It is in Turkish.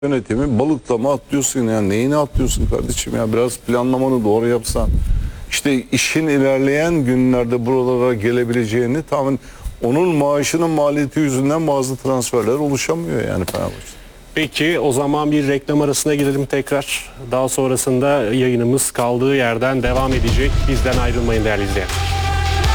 yönetimi balıklama atlıyorsun, yani neyini atlıyorsun kardeşim, ya biraz planlamanı doğru yapsan, işte işin ilerleyen günlerde buralara gelebileceğini, tamamen onun maaşının maliyeti yüzünden bazı transferler oluşamıyor yani Fenerbahçe. Peki o zaman bir reklam arasına girelim tekrar. Daha sonrasında yayınımız kaldığı yerden devam edecek. Bizden ayrılmayın değerli izleyenler.